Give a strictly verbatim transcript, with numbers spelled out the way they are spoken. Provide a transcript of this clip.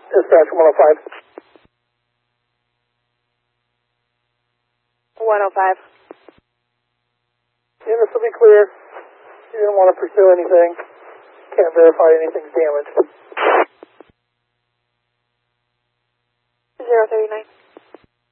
Dispatch one oh five. one oh five. Yeah, this will be clear. You didn't want to pursue anything. Can't verify anything's damaged.